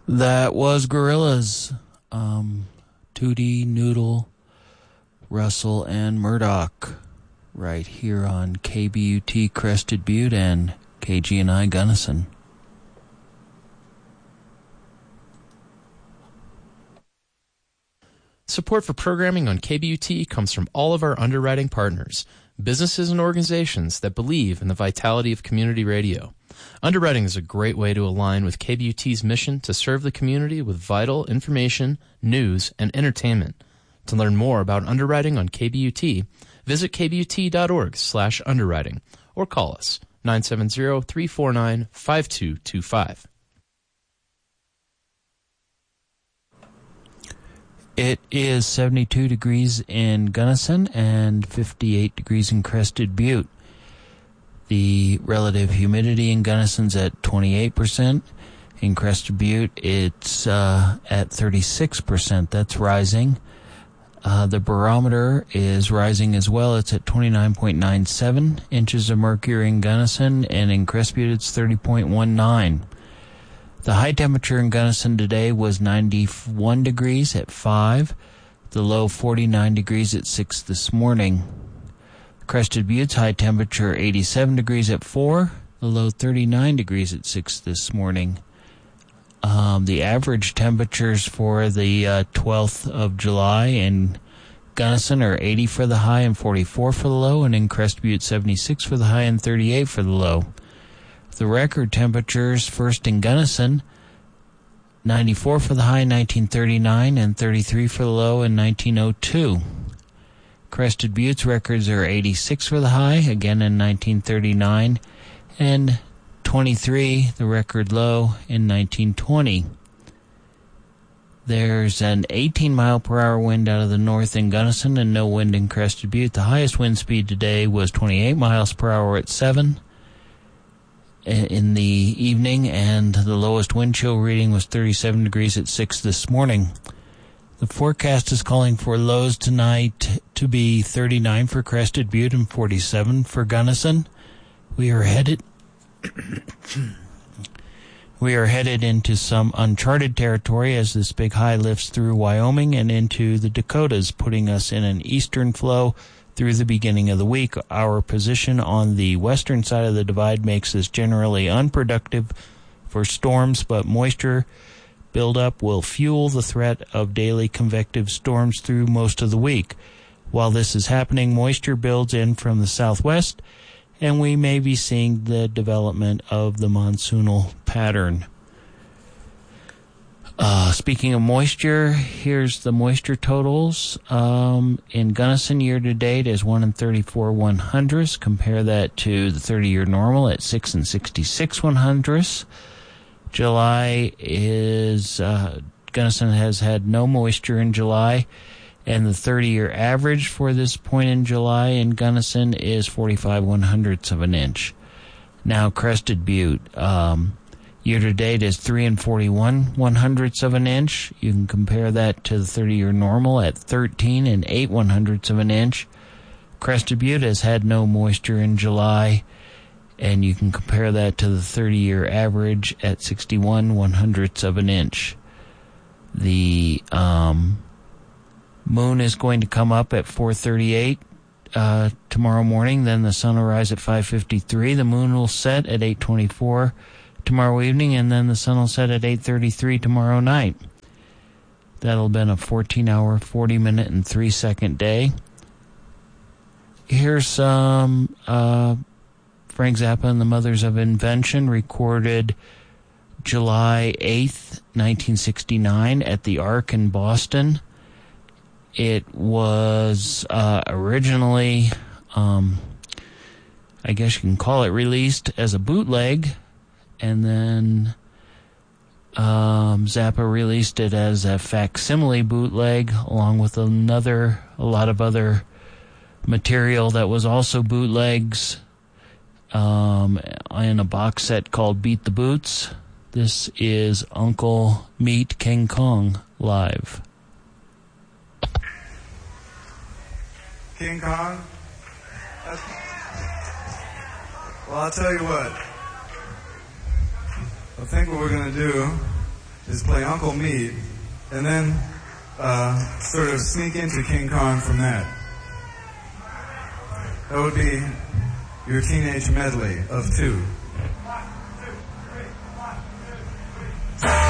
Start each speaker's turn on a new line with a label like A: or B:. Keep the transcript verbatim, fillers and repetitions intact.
A: That was Gorillaz. Um, Tootie, Noodle, Russell, and Murdoch. Right here on K B U T Crested Butte and K G N I Gunnison.
B: Support for programming on K B U T comes from all of our underwriting partners, businesses and organizations that believe in the vitality of community radio. Underwriting is a great way to align with K B U T's mission to serve the community with vital information, news, and entertainment. To learn more about underwriting on K B U T, visit k b u t dot org slash underwriting or call us nine seven zero, three four nine, five two two five.
A: It is seventy-two degrees in Gunnison and fifty-eight degrees in Crested Butte. The relative humidity in Gunnison's at twenty-eight percent. In Crested Butte, it's uh, at thirty-six percent. That's rising. Uh, the barometer is rising as well. It's at twenty-nine point nine seven inches of mercury in Gunnison, and in Crested Butte, it's thirty point one nine. The high temperature in Gunnison today was ninety-one degrees at five. The low forty-nine degrees at six this morning. Crested Butte's high temperature eighty-seven degrees at four. The low thirty-nine degrees at six this morning. Um, the average temperatures for the uh, twelfth of July in Gunnison are eighty for the high and forty-four for the low, and in Crested Butte seventy-six for the high and thirty-eight for the low. The record temperatures first in Gunnison, ninety-four for the high in nineteen thirty-nine and thirty-three for the low in nineteen oh two. Crested Butte's records are eighty-six for the high, again in nineteen thirty-nine, and twenty-three, the record low, in nineteen twenty. There's an eighteen mile per hour wind out of the north in Gunnison and no wind in Crested Butte. The highest wind speed today was twenty-eight miles per hour at seven in the evening, and the lowest wind chill reading was thirty-seven degrees at six this morning. The forecast is calling for lows tonight to be thirty-nine for Crested Butte and forty-seven for Gunnison. We are headed we are headed into some uncharted territory as this big high lifts through Wyoming and into the Dakotas, putting us in an eastern flow through the beginning of the week. Our position on the western side of the divide makes us generally unproductive for storms, but moisture buildup will fuel the threat of daily convective storms through most of the week. While this is happening, moisture builds in from the southwest, and we may be seeing the development of the monsoonal pattern. Uh, speaking of moisture, here's the moisture totals. Um, in Gunnison, year-to-date is one and thirty-four one hundredths. Compare that to the thirty-year normal at six and sixty-six one hundredths. July is, uh, Gunnison has had no moisture in July, and the thirty-year average for this point in July in Gunnison is forty-five one hundredths of an inch. Now, Crested Butte, um, year-to-date is three and forty-one one hundredths of an inch. You can compare that to the thirty-year normal at thirteen and eight one hundredths of an inch. Crested Butte has had no moisture in July, and you can compare that to the thirty-year average at sixty-one one hundredths of an inch. The um, moon is going to come up at four thirty-eight uh, tomorrow morning. Then the sun will rise at five fifty-three. The moon will set at eight twenty-four tomorrow evening, and then the sun will set at eight thirty-three tomorrow night. That'll have been a fourteen hour, forty minute, and three second day. Here's some... Uh, Frank Zappa and the Mothers of Invention recorded July eighth, nineteen sixty-nine at the Ark in Boston. It was uh, originally, um, I guess you can call it, released as a bootleg, and then um, Zappa released it as a facsimile bootleg along with another, a lot of other material that was also bootlegs. Um, in a box set called Beat the Boots. This is Uncle Meet King Kong live.
C: King Kong? That's... Well, I'll tell you what. I think what we're going to do is play Uncle Meade, and then uh, sort of sneak into King Kong from that. That would be your teenage medley of two.